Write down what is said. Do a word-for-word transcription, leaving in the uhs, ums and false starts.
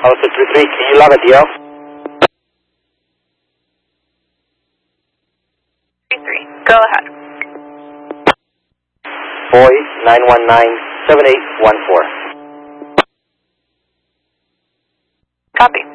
Oh, six three three, can you log a D L? three three, go ahead. Boy, nine one nine, seven eight one four. Copy.